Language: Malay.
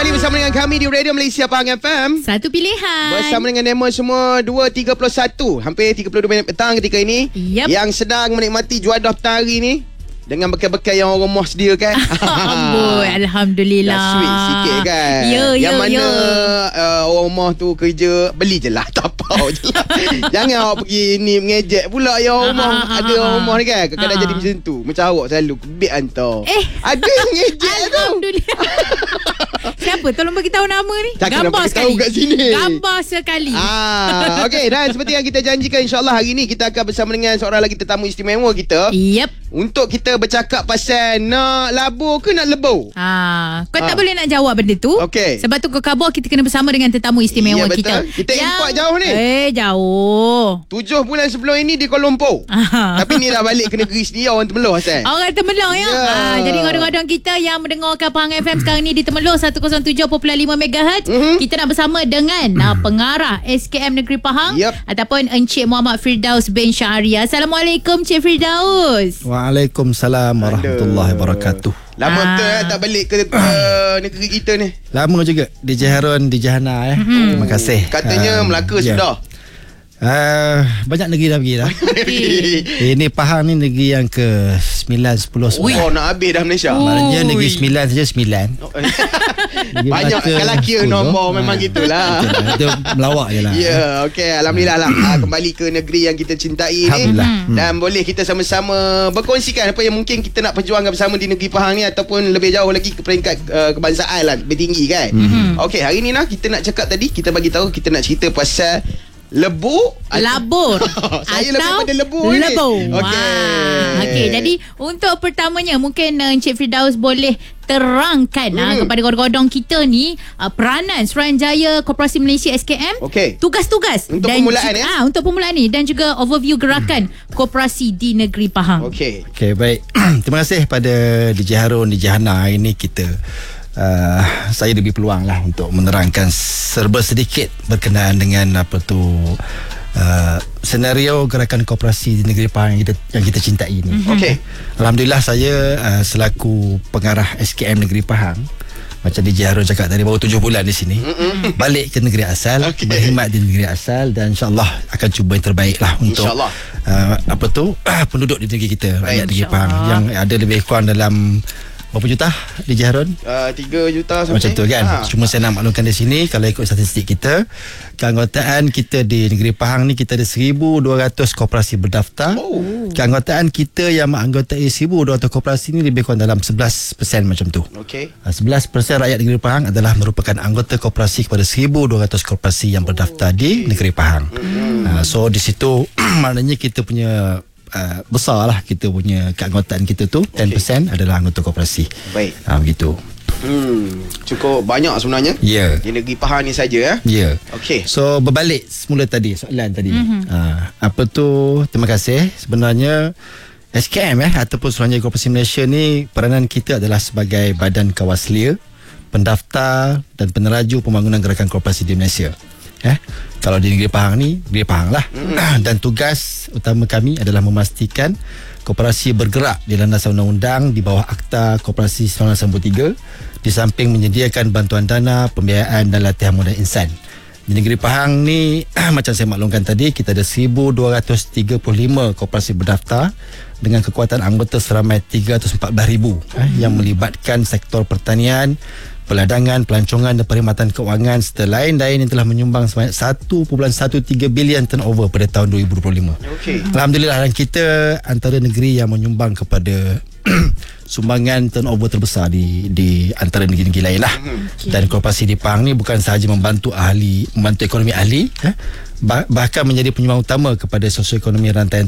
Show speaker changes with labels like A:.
A: Kembali bersama dengan kami di Radio Malaysia Pahang FM.
B: Satu pilihan.
A: Bersama dengan demo semua 2.31. Hampir 32 minit petang ketika ini.
B: Yep.
A: Yang sedang menikmati juadah petang hari ni dengan bekal-bekal yang orang rumah sediakan.
B: Amboi, Alhamdulillah.
A: Dah sweet sikit kan. Yang mana orang rumah tu kerja, beli je lah, tapau je lah. Jangan awak pergi ni mengejek pula yang orang rumah. Ada orang rumah ni kan, kadang-kadang jadi macam tu. Macam awak selalu kebit hantar. Ada yang mengejek tu.
B: Alhamdulillah. Siapa? Tolong beritahu nama ni.
A: Gambar sekali kat sini.
B: Gambar sekali.
A: Okey, dan seperti yang kita janjikan, insyaAllah hari ni kita akan bersama dengan seorang lagi tetamu istimewa kita.
B: Yep.
A: Untuk kita bercakap pasal nak labur ke nak lebur.
B: Kau tak boleh nak jawab benda tu.
A: Okey.
B: Sebab tu kau khabar kita kena bersama dengan tetamu istimewa kita.
A: Kita import jauh ni.
B: Jauh.
A: 7 bulan sebelum ini di Kuala Lumpur. Tapi ni dah balik ke negeri sendiri, orang Temerloh asal.
B: Orang Temerloh ya. Jadi godong-godong kita yang mendengarkan Pahang FM sekarang ni di Temerloh 107.5 MHz. Kita nak bersama dengan pengarah SKM Negeri Pahang ataupun Encik Muhammad Firdaus bin Syahriah. Assalamualaikum Cik Firdaus.
C: Waalaikumsalam warahmatullahi wabarakatuh.
A: Lama betul tak balik ke negeri kita ni.
C: Lama juga di Jaharun, di Jahana Terima kasih.
A: Katanya Melaka sudah.
C: Banyak negeri dah pergi dah. Ini Pahang ni negeri yang ke 9, 10, 11.
A: Nak habis dah Malaysia.
C: Maknanya negeri 9 saja 9.
A: Banyak kalau kira nombor memang gitulah.
C: Itu melawak je lah.
A: Ya, okey. Alhamdulillah lah. Kembali ke negeri yang kita cintai ni. Dan boleh kita sama-sama berkongsikan apa yang mungkin kita nak perjuangkan bersama di negeri Pahang ni, ataupun lebih jauh lagi ke peringkat kebangsaan lah, lebih tinggi kan. Okey, hari ni kita nak cakap tadi, kita bagi tahu kita nak cerita pasal lebur. Saya lebih pada lebur ni.
B: Okey, jadi untuk pertamanya mungkin Encik Firdaus boleh terangkan kepada godong-godong kita ni peranan Suruhanjaya Koperasi Malaysia SKM. Tugas-tugas
A: untuk
B: dan
A: permulaan
B: untuk permulaan ni, dan juga overview gerakan koperasi di negeri Pahang.
C: Okey, baik. Terima kasih pada DJ Harun, DJ Hana. Hari ni kita saya lebih peluang lah untuk menerangkan serba sedikit berkenaan dengan senario gerakan koperasi di negeri Pahang yang kita cintai ini. Alhamdulillah saya selaku pengarah SKM Negeri Pahang, macam DJ Harun cakap tadi, baru 7 bulan di sini. Balik ke negeri asal, berkhidmat di negeri asal, dan insyaAllah akan cuba yang terbaik lah untuk penduduk di negeri kita, rakyat negeri Pahang yang ada lebih kurang dalam berapa juta DJ Harun?
A: 3 juta sampai.
C: Macam tu kan. Cuma saya nak maklumkan di sini, kalau ikut statistik kita, keanggotaan kita di negeri Pahang ni, kita ada 1,200 koperasi berdaftar. Keanggotaan kita yang menganggotai 1,200 koperasi ni lebih kurang dalam 11% macam tu. 11% rakyat negeri Pahang adalah merupakan anggota koperasi kepada 1,200 koperasi yang berdaftar di negeri Pahang. So di situ maknanya kita punya besar lah, kita punya keanggotaan kita tu 10% adalah anggota koperasi.
A: Baik.
C: Begitu.
A: Cukup banyak sebenarnya. Di negeri Pahang ni saja. So berbalik semula tadi, soalan tadi. Terima kasih. Sebenarnya SKM ataupun Suruhanjaya Koperasi Malaysia ni, peranan kita adalah sebagai badan kawaslia, pendaftar dan peneraju pembangunan gerakan koperasi di Malaysia. Kalau di negeri Pahang ni, negeri Pahang lah. Dan tugas utama kami adalah memastikan koperasi bergerak di landasan undang-undang di bawah Akta Koperasi 1993, di samping menyediakan bantuan dana, pembiayaan dan latihan modal insan. Di negeri Pahang ni, macam saya maklumkan tadi, kita ada 1,235 koperasi berdaftar dengan kekuatan anggota seramai 314,000 yang melibatkan sektor pertanian, peladangan, pelancongan dan perkhidmatan keuangan serta lain-lain yang telah menyumbang sebanyak 1.13 bilion turnover pada tahun 2025. Alhamdulillah, dan kita antara negeri yang menyumbang kepada sumbangan turnover terbesar di antara negeri-negeri lain lah. Dan koperasi di Pahang ni bukan sahaja membantu ekonomi ahli, bahkan menjadi penyumbang utama kepada sosioekonomi rantai